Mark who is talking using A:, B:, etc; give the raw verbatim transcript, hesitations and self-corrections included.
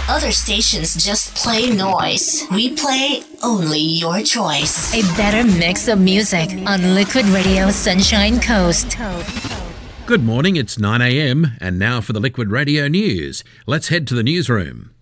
A: Other stations just play noise. We play only your choice.
B: A better mix of music on Liquid Radio Sunshine Coast.
C: Good morning, it's nine a.m. and now for the Liquid Radio News. Let's head to the newsroom.